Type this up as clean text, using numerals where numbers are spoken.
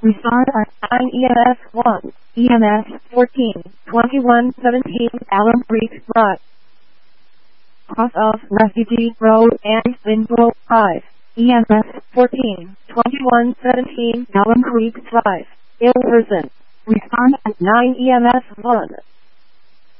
Respond at 9 EMS 1, EMS 14, 2117 Alum Creek Drive. Cross of Refugee Road and Winboro 5, EMS 14, 2117 Alum Creek Drive. Ill person. Respond at 9 EMS 1.